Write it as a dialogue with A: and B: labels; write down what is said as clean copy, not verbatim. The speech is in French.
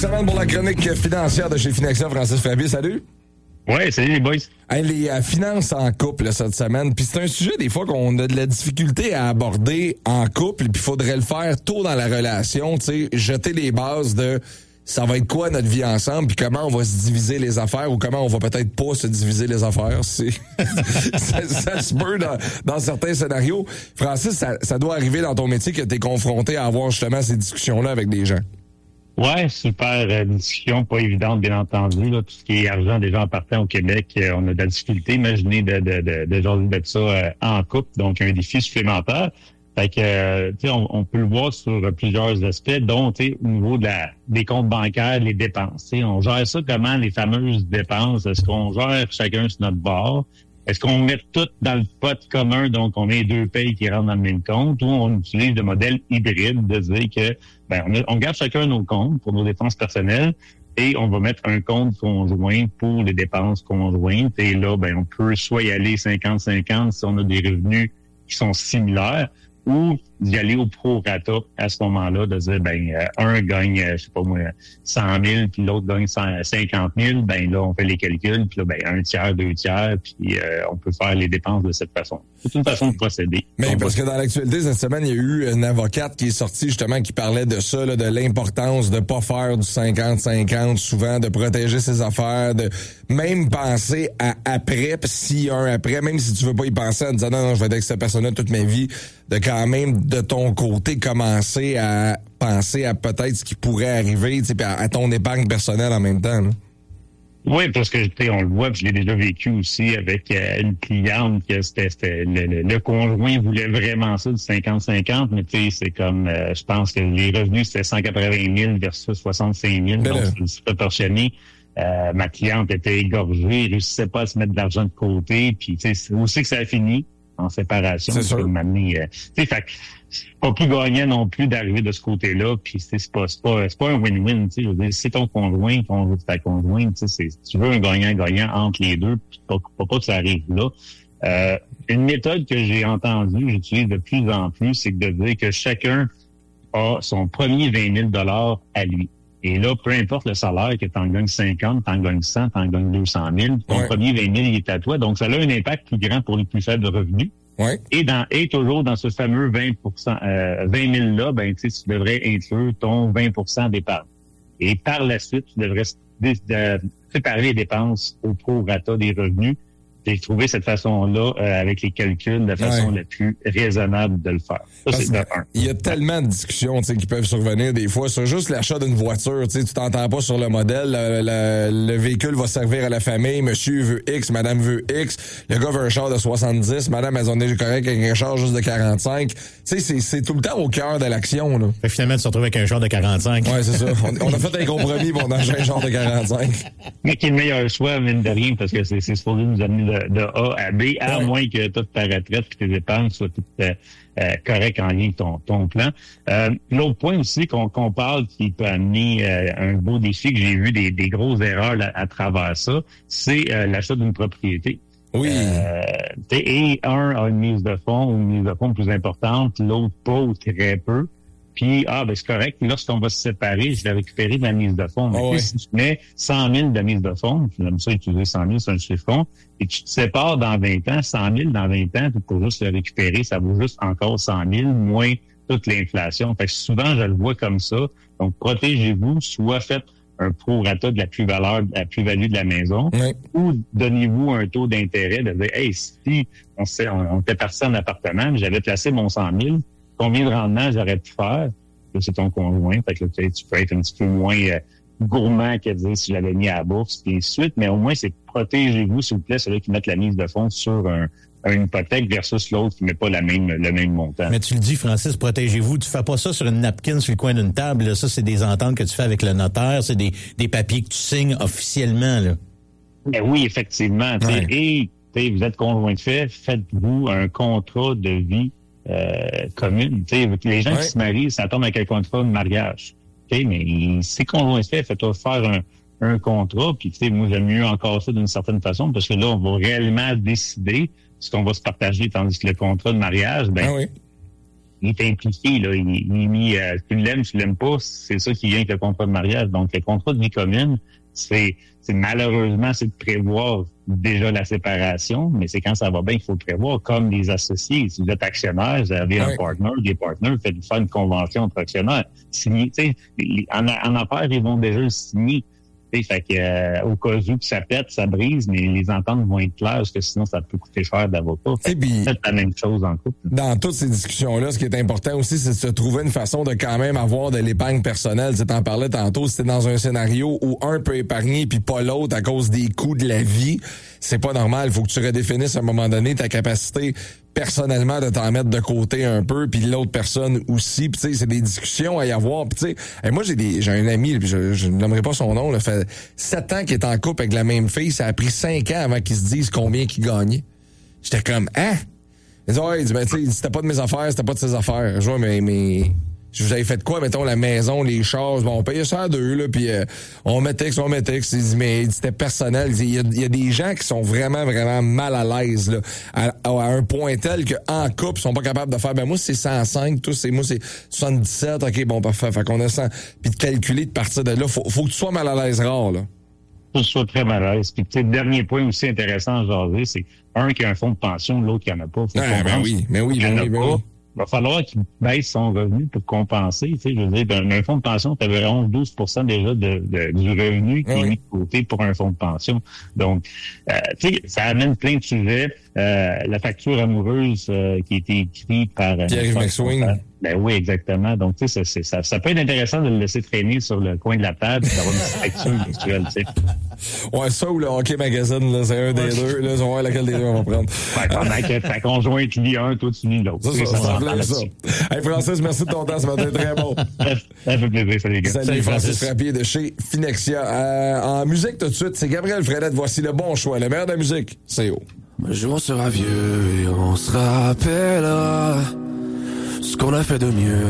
A: semaine pour la chronique financière de chez Finexia. Francis Fabier, salut.
B: Ouais, salut les boys.
A: Hey, les finances en couple là, cette semaine. Puis c'est un sujet des fois qu'on a de la difficulté à aborder en couple. Puis il faudrait le faire tôt dans la relation. Tu sais, jeter les bases de ça va être quoi notre vie ensemble, puis comment on va se diviser les affaires ou comment on va peut-être pas se diviser les affaires. ça se peut dans certains scénarios. Francis, ça doit arriver dans ton métier que tu es confronté à avoir justement ces discussions-là avec des gens.
B: Ouais, super discussion, pas évidente, bien entendu. Là, tout ce qui est argent, déjà en partant au Québec, on a de la difficulté. Imaginez de jaser de ça en couple, donc un défi supplémentaire. Fait que, tu sais, on peut le voir sur plusieurs aspects, dont, tu sais, au niveau des comptes bancaires, les dépenses. Tu sais, on gère ça comment, les fameuses dépenses? Est-ce qu'on gère chacun sur notre bord? Est-ce qu'on met tout dans le pot commun, donc on met 2 payes qui rentrent dans le même compte, ou on utilise le modèle hybride de dire que, on garde chacun nos comptes pour nos dépenses personnelles et on va mettre un compte conjoint pour les dépenses conjointes. Et là, on peut soit y aller 50-50 si on a des revenus qui sont similaires, ou d'y aller au prorata à ce moment-là, de dire, un gagne, je sais pas moi, 100 000, puis l'autre gagne 50 000, là, on fait les calculs, puis là, un tiers, 2 tiers, puis on peut faire les dépenses de cette façon. C'est une façon de procéder.
A: Mais parce que dans l'actualité, cette semaine, il y a eu une avocate qui est sortie, justement, qui parlait de ça, là, de l'importance de pas faire du 50-50, souvent, de protéger ses affaires, de même penser à après, puis s'il y a un après, même si tu veux pas y penser en disant, non, je vais être avec cette personne-là toute ma vie, de quand même, de ton côté, commencer à penser à peut-être ce qui pourrait arriver, tu sais, à ton épargne personnelle en même temps, là.
B: Oui, parce que, tu sais, on le voit, puis je l'ai déjà vécu aussi avec une cliente que c'était le conjoint voulait vraiment ça, du 50-50, mais tu sais, c'est comme, je pense que les revenus, c'était 180 000 versus 65 000, donc c'est proportionné. Ma cliente était égorgée, elle réussissait pas à se mettre de l'argent de côté, puis tu sais, où c'est que ça a fini? En séparation.
A: C'est sûr.
B: Tu sais, fait pas plus gagnant non plus d'arriver de ce côté-là, puis c'est pas un win-win, tu sais, je veux dire, c'est ton conjoint, ta conjointe, tu sais, tu veux un gagnant-gagnant entre les deux, puis pas que ça arrive là. Une méthode que j'ai entendue, j'utilise de plus en plus, c'est de dire que chacun a son premier 20 000 $ à lui. Et là, peu importe le salaire, que t'en gagnes 50, t'en gagnes 100, t'en gagnes 200 000, ton premier 20 000, il est à toi. Donc, ça a un impact plus grand pour les plus faibles revenus.
A: Ouais.
B: Et toujours dans ce fameux 20 000-là, tu devrais inclure ton 20 d'épargne. Et par la suite, tu devrais séparer les dépenses au prorata des revenus. J'ai trouvé cette façon-là, avec les calculs, de façon la plus raisonnable de le faire. Ça, c'est de un.
A: Il y a tellement de discussions, tu sais, qui peuvent survenir des fois sur juste l'achat d'une voiture. Tu sais, tu t'entends pas sur le modèle. Le véhicule va servir à la famille. Monsieur veut X, madame veut X. Le gars veut un char de 70. Madame, elles ont déjà correct avec un char juste de 45. Tu sais, c'est tout le temps au cœur de l'action, là.
C: Et finalement, tu te retrouves avec un char de 45.
A: Ouais, c'est ça. On a fait un compromis pour acheter un char de 45.
B: Mais qui est le meilleur choix, mine de rien, parce que c'est supposé nous amener de A à B, à moins que toute ta retraite et tes dépenses soient toutes correctes en lien avec ton plan. L'autre point aussi qu'on parle qui peut amener un beau défi, que j'ai vu des grosses erreurs à travers ça, c'est l'achat d'une propriété.
A: Oui.
B: Et un a une mise de fonds ou une mise de fonds plus importante, l'autre pas ou très peu. Puis, c'est correct. Lorsqu'on va se séparer, je vais récupérer ma mise de fonds. Mais si tu mets 100 000 de mise de fonds, tu aimes ça utiliser 100 000 sur un chiffon, et tu te sépares dans 20 ans, 100 000 dans 20 ans, pour juste le récupérer, ça vaut juste encore 100 000, moins toute l'inflation. Fait que souvent, je le vois comme ça. Donc, protégez-vous, soit faites un prorata de la plus-value de la maison, ou donnez-vous un taux d'intérêt de dire, hey, si on était parti en appartement, j'avais placé mon 100 000, combien de rendement j'aurais pu faire? C'est ton conjoint. Fait que là, tu peux être un petit peu moins gourmand que de dire si j'avais mis à la bourse, et ainsi de suite. Mais au moins, c'est protégez-vous, s'il vous plaît, celui qui met la mise de fonds sur une hypothèque versus l'autre qui met pas le même montant.
C: Mais tu le dis, Francis, protégez-vous. Tu fais pas ça sur une napkin sur le coin d'une table. Là. Ça, c'est des ententes que tu fais avec le notaire. C'est des papiers que tu signes officiellement. Là.
B: Mais oui, effectivement. Et vous êtes conjoint de fait, faites-vous un contrat de vie commune. Les gens qui se marient, ça tombe avec un contrat de mariage. Mais c'est conjoint de fait, faites-toi faire un contrat. Puis moi, j'aime mieux encore ça d'une certaine façon, parce que là, on va réellement décider ce qu'on va se partager, tandis que le contrat de mariage, il est impliqué, là. Il est mis, tu l'aimes pas, c'est ça qui vient avec le contrat de mariage. Donc, le contrat de vie commune, c'est malheureusement, c'est de prévoir déjà la séparation, mais c'est quand ça va bien qu'il faut le prévoir, comme les associés. Si vous êtes actionnaire, vous avez un partner, des partenaires, faites faire une convention entre actionnaires. Signer, tu sais, en affaires, ils vont déjà le signer. Fait que au cas où ça pète, ça brise, mais les ententes vont être claires, parce que sinon ça peut coûter cher d'avocat. C'est la même chose en couple.
A: Dans toutes ces discussions-là, ce qui est important aussi, c'est de se trouver une façon de quand même avoir de l'épargne personnelle. Tu t'en parlais tantôt, si t'es dans un scénario où un peut épargner puis pas l'autre à cause des coûts de la vie, c'est pas normal. Il faut que tu redéfinisses à un moment donné ta capacité personnellement de t'en mettre de côté un peu, puis l'autre personne aussi. Puis tu sais, c'est des discussions à y avoir. Puis tu sais, moi j'ai un ami, puis je ne nommerai pas son nom, là, fait 7 ans qu'il est en couple avec la même fille. Ça a pris 5 ans avant qu'ils se disent combien qu'ils gagnaient. J'étais comme, hein? Il dit, ouais, ben tu sais, c'était pas de mes affaires, c'était pas de ses affaires. Je vois, mais je vous avais fait quoi, mettons, la maison, les choses, bon, on payait ça à 2, là, puis on mettait, mais c'était personnel. Il y a des gens qui sont vraiment, vraiment mal à l'aise, là, à un point tel qu'en couple, ils sont pas capables de faire, ben moi, c'est 105, moi, c'est 77, ok, bon, parfait, fait qu'on a 100, puis de calculer, de partir de là, faut que tu sois mal à l'aise rare, là.
B: Faut que tu sois très mal à l'aise. Puis, tu sais, le dernier point aussi intéressant à jaser, c'est un qui a un fonds de pension, l'autre qui en a pas.
A: Ben oui.
B: Il va falloir qu'il baisse son revenu pour compenser. Tu sais, je veux dire, dans un fonds de pension, tu avais 11-12% déjà du revenu qui est mis de côté pour un fonds de pension. Donc, tu sais, ça amène plein de sujets. La facture amoureuse qui a été écrite par
A: Pierre McSwing.
B: Ben oui, exactement. Donc, tu sais, ça peut être intéressant de le laisser traîner sur le coin de la table et d'avoir une facture virtuelle, tu sais.
A: Ouais, ça ou le Hockey Magazine, là, c'est un des deux. Là, on va voir laquelle des deux on va prendre.
B: Ouais, pendant que ta conjointe lit un, toi, tu lis l'autre.
A: Ça. Hey, Francis, merci de ton temps ce matin. Très bon.
B: Ça fait plaisir, salut, les gars.
A: Salut, Francis Frappier de chez Finexia. En musique, tout de suite, c'est Gabriel Fredette. Voici le bon choix. Le meilleur de la musique, c'est haut.
D: Un jour, on sera vieux et on se rappellera ce qu'on a fait de mieux.